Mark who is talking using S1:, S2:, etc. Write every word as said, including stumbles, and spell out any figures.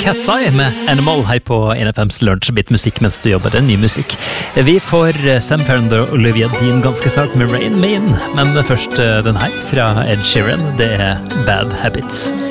S1: Cat's Eye med Animal her på N F M's Lunsjbit musikk mens du jobber en ny musikk. Vi får Sam Ferrand og Olivia Dean ganske snart med Rain Man, men først den her fra Ed Sheeran, det er Bad Habits.